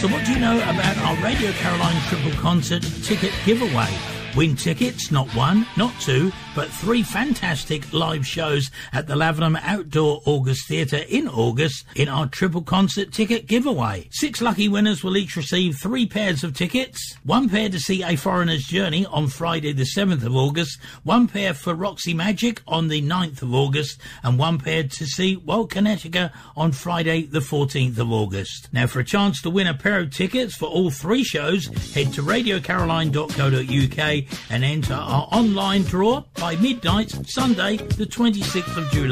So what do you know about our Radio Caroline Triple Concert ticket giveaway? Win tickets, not one, not two, but 3 fantastic live shows at the Lavenham Outdoor August Theatre in August in our Triple Concert ticket giveaway. 6 lucky winners will each receive 3 pairs of tickets, 1 pair to see A Foreigner's Journey on Friday the 7th of August, 1 pair for Roxy Magic on the 9th of August, and 1 pair to see Wild Connecticut on Friday the 14th of August. Now, for a chance to win a pair of tickets for all 3 shows, head to radiocaroline.co.uk and enter our online draw by midnight Sunday the 26th of July.